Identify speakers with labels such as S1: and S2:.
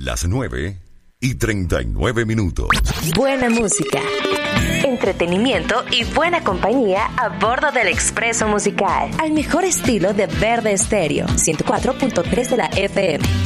S1: Las 9:39.
S2: Buena música, entretenimiento y buena compañía a bordo del Expreso Musical. Al mejor estilo de Verde Estéreo, 104.3 de la FM.